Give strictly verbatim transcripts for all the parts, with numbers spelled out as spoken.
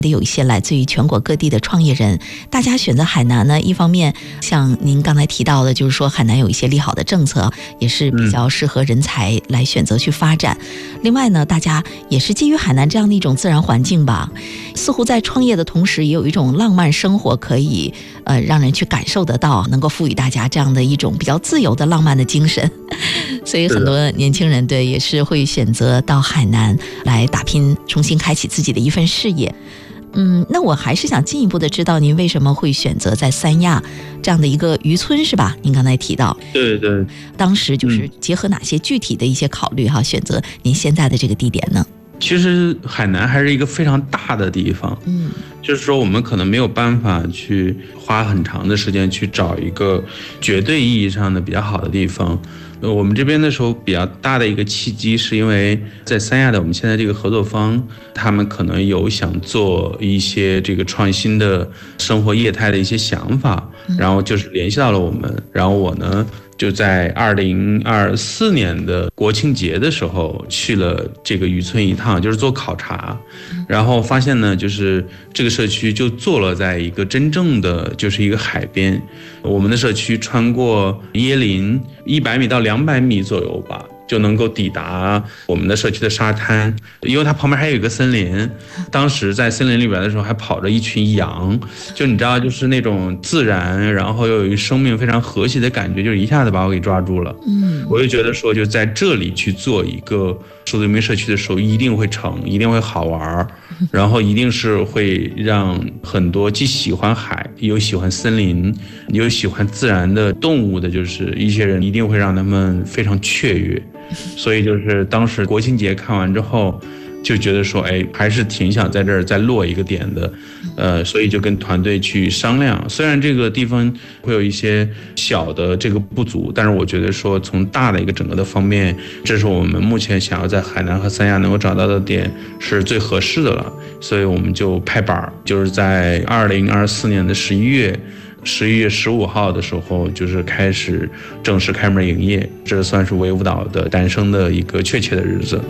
得有一些来自于全国各地的创业人。大家选择海南呢，一方面像您刚才提到的，就是说海南有一些利好的政策，也是比较适合人才来选择去发展。嗯、另外呢，大家也是基于海南这样的一种自然环境吧，似乎在创业的同时，也有一种浪漫生活可以呃让人去感受得到，能够赋予大家这样的一种比较自由的浪漫的精神。所以很多年轻人对也是会选择到海南来打拼，重新开启自己的一份事业。嗯，那我还是想进一步的知道您为什么会选择在三亚这样的一个渔村，是吧？您刚才提到， 对对， 当时就是结合哪些具体的一些考虑哈，选择您现在的这个地点呢？ 其实海南还是一个非常大的地方，嗯，就是说我们可能没有办法去花很长的时间去找一个绝对意义上的比较好的地方。我们这边的时候比较大的一个契机，是因为在三亚的我们现在这个合作方，他们可能有想做一些这个创新的生活业态的一些想法，然后就是联系到了我们，然后我呢就在二零二四年的国庆节的时候去了这个渔村一趟，就是做考察，然后发现呢，就是这个社区就坐落在一个真正的就是一个海边，我们的社区穿过椰林一百米到两百米左右吧，就能够抵达我们的社区的沙滩，因为它旁边还有一个森林。当时在森林里边的时候，还跑着一群羊，就你知道，就是那种自然，然后又有生命非常和谐的感觉，就一下子把我给抓住了。嗯，我就觉得说，就在这里去做一个数字游民社区的时候，一定会成，一定会好玩，然后一定是会让很多既喜欢海，又喜欢森林，又喜欢自然的动物的，就是一些人，一定会让他们非常雀跃。所以就是当时国庆节看完之后，就觉得说，哎，还是挺想在这儿再落一个点的，呃，所以就跟团队去商量。虽然这个地方会有一些小的这个不足，但是我觉得说从大的一个整个的方面，这是我们目前想要在海南和三亚能够找到的点是最合适的了。所以我们就拍板，就是在二零二四年的十一月。十一月十五号的时候，就是开始正式开门营业，这算是维吾岛的诞生的一个确切的日子。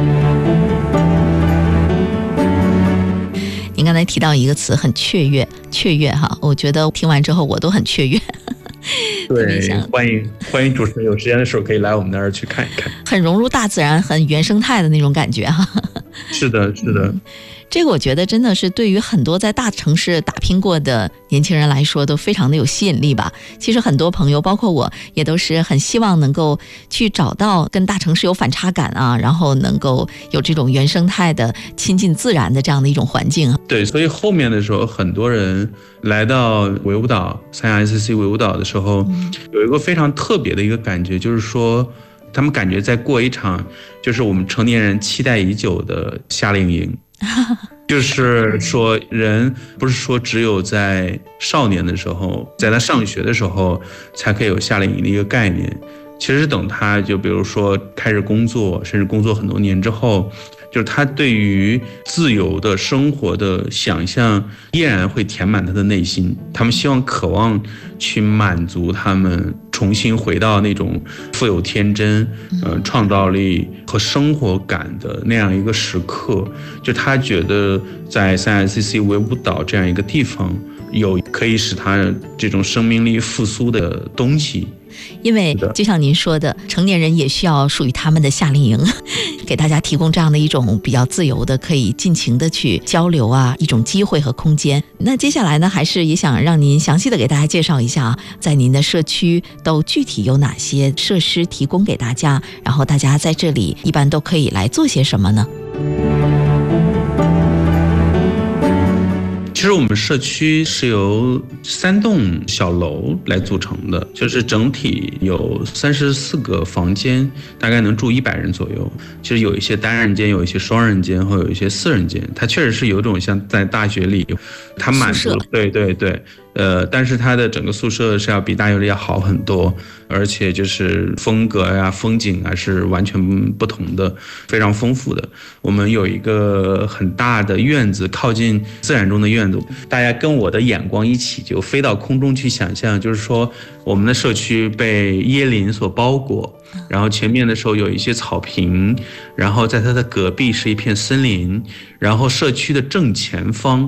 您刚才提到一个词，很雀跃，雀跃哈，我觉得听完之后我都很雀跃。 对，欢迎欢迎主持人有时间的时候可以来我们那儿去看一看， 很融入大自然，很原生态的那种感觉哈。 是的，是的。嗯， 这个我觉得真的是对于很多在大城市打拼过的年轻人来说都非常的有吸引力吧。其实很多朋友包括我也都是很希望能够去找到跟大城市有反差感啊，然后能够有这种原生态的亲近自然的这样的一种环境。 对，所以后面的时候很多人来到维吾岛，三亚 S C C 维吾岛的时候，嗯，有一个非常特别的一个感觉，就是说他们感觉在过一场就是我们成年人期待已久的夏令营。就是说人不是说只有在少年的时候，在他上学的时候才可以有夏令营的一个概念，其实等他就比如说开始工作，甚至工作很多年之后，就是他对于自由的生活的想象依然会填满他的内心，他们希望渴望去满足他们重新回到那种富有天真、呃、创造力和生活感的那样一个时刻。就他觉得在三亚 S C C 维吾岛这样一个地方有可以使他这种生命力复苏的东西。 因为就像您说的，成年人也需要属于他们的夏令营，给大家提供这样的一种比较自由的可以尽情的去交流啊，一种机会和空间。那接下来呢，还是也想让您详细的给大家介绍一下啊，在您的社区都具体有哪些设施提供给大家，然后大家在这里一般都可以来做些什么呢？ 其实我们社区是由三栋小楼来组成的，就是整体有三十四个房间，大概能住一百人左右。其实有一些单人间，有一些双人间，或有一些四人间。它确实是有种像在大学里，它满足，对对对， 呃，但是它的整个宿舍是要比大有里要好很多，而且就是风格呀、风景啊是完全不同的，非常丰富的。我们有一个很大的院子，靠近自然中的院子，大家跟我的眼光一起就飞到空中去想象，就是说我们的社区被椰林所包裹，然后前面的时候有一些草坪，然后在它的隔壁是一片森林，然后社区的正前方